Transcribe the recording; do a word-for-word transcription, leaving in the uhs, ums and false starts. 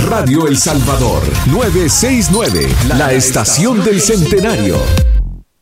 Radio El Salvador, novecientos sesenta y nueve, la estación del centenario.